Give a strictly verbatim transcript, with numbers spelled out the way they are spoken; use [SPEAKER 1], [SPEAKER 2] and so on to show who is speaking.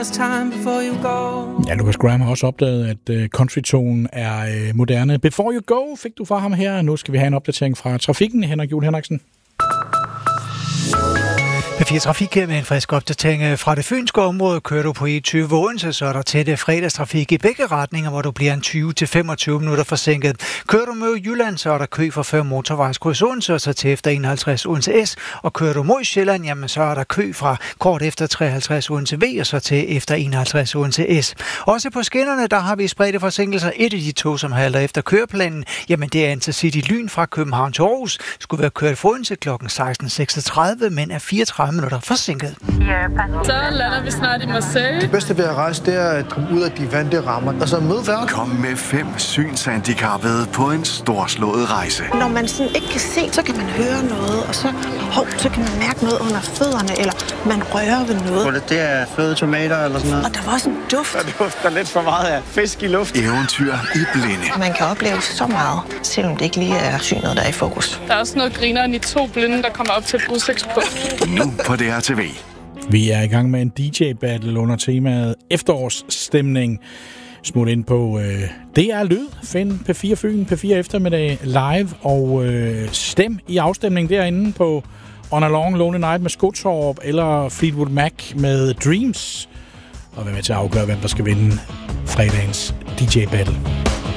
[SPEAKER 1] last time before you go.
[SPEAKER 2] Ja, Lucas Graham har også opdaget, at uh, country-tonen er uh, moderne. Before you go fik du fra ham her. Nu skal vi have en opdatering fra trafikken. Henrik Juhl Henriksen.
[SPEAKER 3] P fire Trafik her med en frisk opdatering fra det fynske område. Kører du på E tyve Odense, så er der tætte fredagstrafik i begge retninger, hvor du bliver en tyve til femogtyve minutter forsinket. Kører du mod Jylland, så er der kø for før motorvejskryds Odense, og så til efter enoghalvtreds Odense S. Og kører du mod Sjælland, jamen så er der kø fra kort efter treoghalvtreds Odense V, og så til efter enoghalvtreds Odense S. Også på skinnerne, der har vi spredte forsinkelser. Et af de tog, som halter efter køreplanen, jamen det er Intercity Lyn fra København til Aarhus. Skulle være kørt fra Odense klokken seksten seksogtredive, men er fireogtredive minutter forsinket.
[SPEAKER 4] Så lander vi snart i Marseille.
[SPEAKER 5] Det bedste ved at rejse, det er at komme ud af de vante rammer, og så møde verden.
[SPEAKER 6] Kom med fem synshandicappede på en storslået rejse.
[SPEAKER 7] Når man sådan ikke kan se, så kan man høre noget, og så, hov, så kan man mærke noget under fødderne, eller man rører ved noget.
[SPEAKER 8] Det er fløde tomater eller sådan noget.
[SPEAKER 7] Og der var også en duft.
[SPEAKER 8] Der dufter lidt for meget af fisk i luft.
[SPEAKER 6] Eventyr i blinde.
[SPEAKER 7] Man kan opleve så meget, selvom det ikke lige er synet, der er i fokus.
[SPEAKER 4] Der er også noget grineren i to blinde, der kommer op til et udsigtspunkt.
[SPEAKER 6] Nu på D R T V.
[SPEAKER 2] Vi er i gang med en D J-battle under temaet efterårsstemning. Smut ind på øh, D R Lyd. Find P fire Fyn, P fire Eftermiddag live og øh, stem i afstemningen derinde på On a Long Lonely Night med Skotorp eller Fleetwood Mac med Dreams. Og vær med til at afgøre, hvem der skal vinde fredagens D J-battle.